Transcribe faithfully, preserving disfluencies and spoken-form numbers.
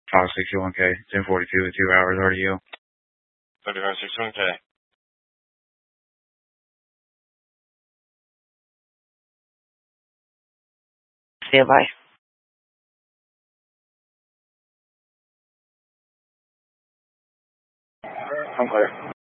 five sixty-one K, ten forty-two with two hours R D O. thirty-five sixty-one K. Stand by. I'm clear.